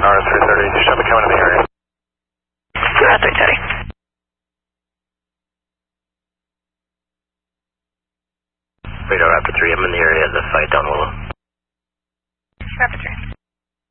R330, Chevy coming in the area. R330. Radar Raptor 3, I'm in the area of the fight down Willow. Raptor 3.